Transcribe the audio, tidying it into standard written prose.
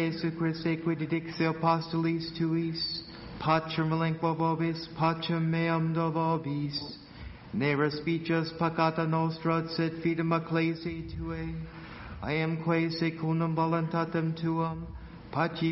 Jesu Christe, quid dixio apostolis tuis, pacem relinqua vobis, pacem meam do vobis. Ne respices peccata nostra, sed fidem ecclesiae Tuae. I am quae secundum voluntatem Tuam, paci